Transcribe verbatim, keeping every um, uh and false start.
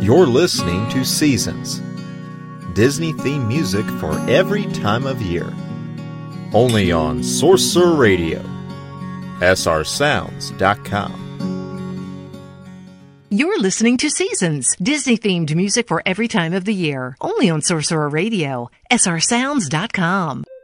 You're listening to Seasons, Disney-themed music for every time of year. Only on Sorcerer Radio, S R sounds dot com. You're listening to Seasons, Disney-themed music for every time of the year. Only on Sorcerer Radio, S R sounds dot com.